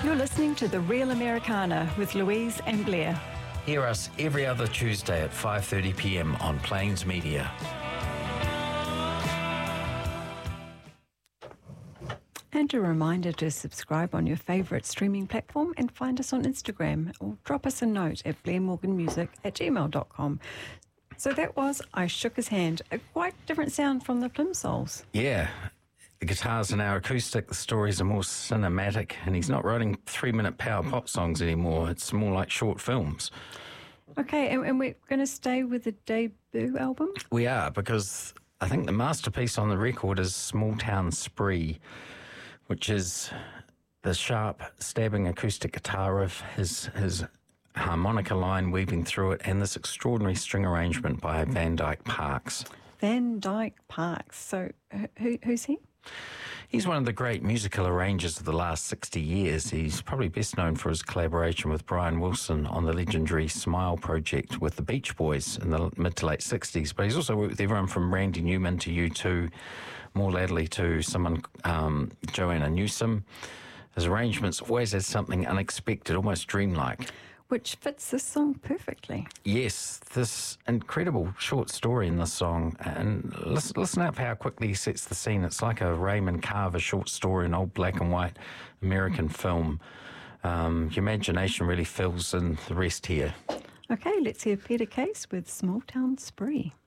You're listening to The Real Americana with Louise and Blair. Hear us every other Tuesday at 5:30 p.m. on Plains Media. And a reminder to subscribe on your favourite streaming platform and find us on Instagram or drop us a note at blairmorganmusic@gmail.com. So that was I Shook His Hand, a quite different sound from the Plimsolls. Yeah, the guitars are now acoustic, the stories are more cinematic, and he's not writing 3-minute power pop songs anymore. It's more like short films. Okay, and we're going to stay with the debut album? We are, because I think the masterpiece on the record is Small Town Spree, which is the sharp, stabbing acoustic guitar riff, his harmonica line weaving through it, and this extraordinary string arrangement by Van Dyke Parks. Van Dyke Parks. So who's he? He's one of the great musical arrangers of the last 60 years. He's probably best known for his collaboration with Brian Wilson on the legendary Smile project with the Beach Boys in the mid to late 60s. But he's also worked with everyone from Randy Newman to U2, more latterly to someone, Joanna Newsom. His arrangements always had something unexpected, almost dreamlike. Which fits this song perfectly. Yes, this incredible short story in this song. And listen up how quickly he sets the scene. It's like a Raymond Carver short story, an old black and white American film. Your imagination really fills in the rest here. Okay, let's hear Peter Case with Small Town Spree.